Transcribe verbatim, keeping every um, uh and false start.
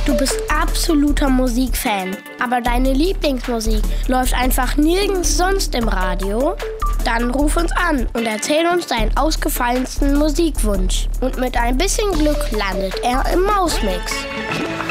Du bist absoluter Musikfan, aber deine Lieblingsmusik läuft einfach nirgends sonst im Radio? Dann ruf uns an und erzähl uns deinen ausgefallensten Musikwunsch. Und mit ein bisschen Glück landet er im Mausmix.